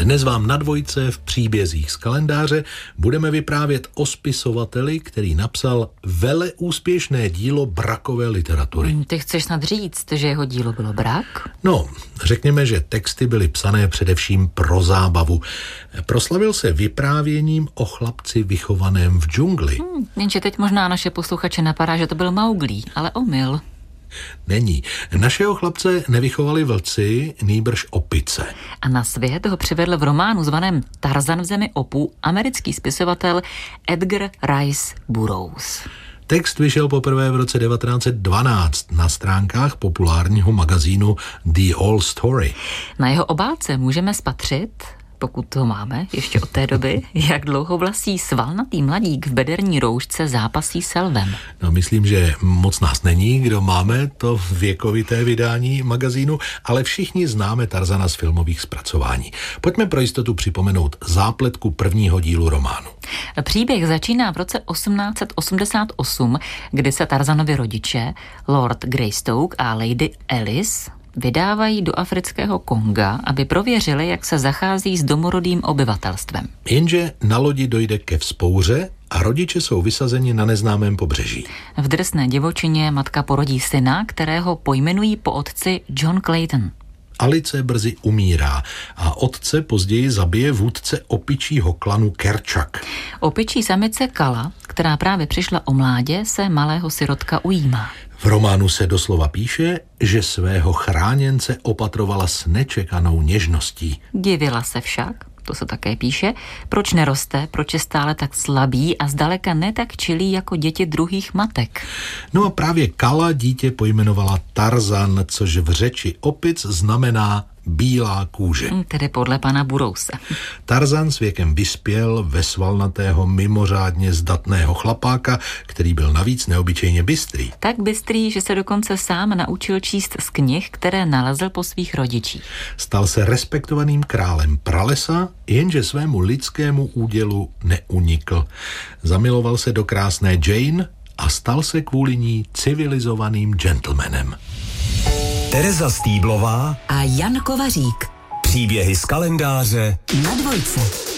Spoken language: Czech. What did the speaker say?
Dnes vám na Dvojce v příbězích z kalendáře budeme vyprávět o spisovateli, který napsal veleúspěšné dílo brakové literatury. Ty chceš snad říct, že jeho dílo bylo brak? No, řekněme, že texty byly psané především pro zábavu. Proslavil se vyprávěním o chlapci vychovaném v džungli. Jenže teď možná naše posluchače napadá, že to byl Mauglí, ale omyl. Není. Našeho chlapce nevychovali vlci, nýbrž opice. A na svět ho přivedl v románu zvaném Tarzan v zemi opů americký spisovatel Edgar Rice Burroughs. Text vyšel poprvé v roce 1912 na stránkách populárního magazínu The All Story. Na jeho obálce můžeme spatřit, pokud ho máme ještě od té doby, jak dlouhovlasý svalnatý mladík v bederní roušce zápasí s lvem. No, myslím, že moc nás není, kdo máme to věkovité vydání magazínu, ale všichni známe Tarzana z filmových zpracování. Pojďme pro jistotu připomenout zápletku prvního dílu románu. Příběh začíná v roce 1888, kdy se Tarzanovi rodiče, Lord Greystoke a Lady Alice, vydávají do afrického Konga, aby prověřili, jak se zachází s domorodým obyvatelstvem. Jenže na lodi dojde ke vzpouře a rodiče jsou vysazeni na neznámém pobřeží. V drsné divočině matka porodí syna, kterého pojmenují po otci John Clayton. Alice brzy umírá a otce později zabije vůdce opičího klanu Kerčak. Opičí samice Kala, která právě přišla o mládě, se malého sirotka ujímá. V románu se doslova píše, že svého chráněnce opatrovala s nečekanou něžností. Divila se však, to se také píše, proč neroste, proč je stále tak slabý a zdaleka ne tak čilý jako děti druhých matek. No a právě Kala dítě pojmenovala Tarzan, což v řeči opic znamená bílá kůže. Tedy podle pana Burrouse. Tarzan s věkem vyspěl ve svalnatého mimořádně zdatného chlapáka, který byl navíc neobyčejně bystrý. Tak bystrý, že se dokonce sám naučil číst z knih, které nalezl po svých rodičích. Stal se respektovaným králem pralesa, jenže svému lidskému údělu neunikl. Zamiloval se do krásné Jane a stal se kvůli ní civilizovaným gentlemanem. Tereza Stýblová a Jan Kovařík. Příběhy z kalendáře na Dvojce.